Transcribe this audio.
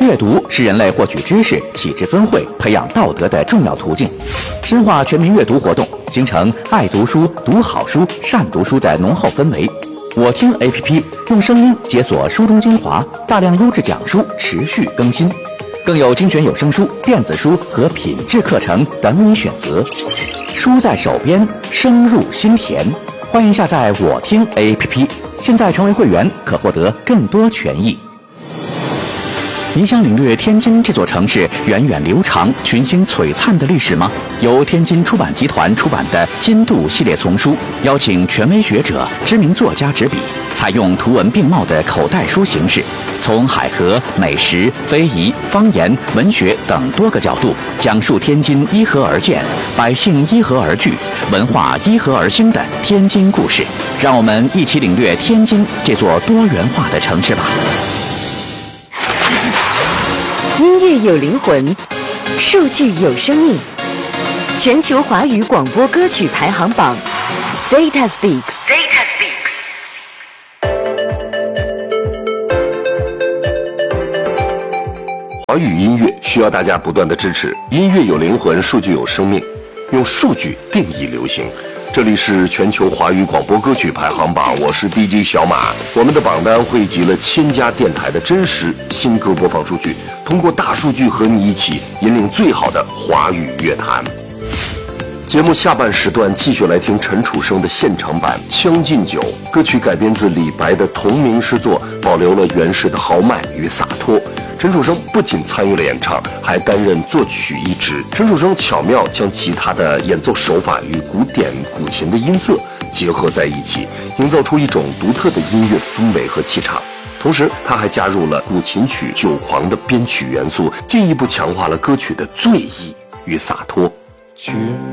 阅读是人类获取知识、启智增慧、培养道德的重要途径。深化全民阅读活动，形成爱读书、读好书、善读书的浓厚氛围。我听 APP 用声音解锁书中精华，大量优质讲书持续更新，更有精选有声书、电子书和品质课程等你选择。书在手边，声入心田。欢迎下载我听 APP， 现在成为会员可获得更多权益。你想领略天津这座城市源远流长、群星璀璨的历史吗？由天津出版集团出版的金度系列丛书，邀请权威学者、知名作家执笔，采用图文并茂的口袋书形式，从海河、美食、非遗、方言、文学等多个角度，讲述天津依河而建、百姓依河而聚、文化依河而兴的天津故事。让我们一起领略天津这座多元化的城市吧。 音乐有灵魂，数据有生命。全球华语广播歌曲排行榜 Data Speaks。 华语音乐需要大家不断的支持。音乐有灵魂，数据有生命，用数据定义流行。这里是全球华语广播歌曲排行榜，我是 DJ 小马。我们的榜单汇集了1000家电台的真实新歌播放数据，通过大数据和你一起引领最好的华语乐坛。节目下半时段继续来听陈楚生的现场版《将进酒》，歌曲改编自李白的同名诗作，保留了原始的豪迈与洒脱。陈楚生不仅参与了演唱，还担任作曲一职。陈楚生巧妙将吉他的演奏手法与古典古琴的音色结合在一起，营造出一种独特的音乐氛围和气场。同时，他还加入了古琴曲《酒狂》的编曲元素，进一步强化了歌曲的醉意与洒脱。